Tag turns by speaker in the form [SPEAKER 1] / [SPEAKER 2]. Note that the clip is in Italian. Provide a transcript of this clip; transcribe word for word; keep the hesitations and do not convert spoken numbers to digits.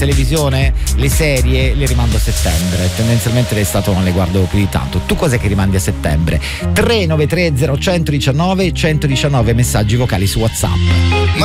[SPEAKER 1] televisione, le serie le rimando a settembre, tendenzialmente l'estate non le guardo più di tanto. Tu cos'è che rimandi a settembre? tre nove tre zero uno uno uno uno uno messaggi vocali su WhatsApp.